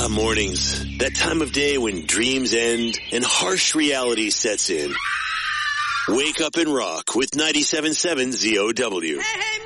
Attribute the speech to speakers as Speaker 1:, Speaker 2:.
Speaker 1: Mornings. That time of day when dreams end and harsh reality sets in. Wake up and rock with 97.7 ZOW.
Speaker 2: Hey,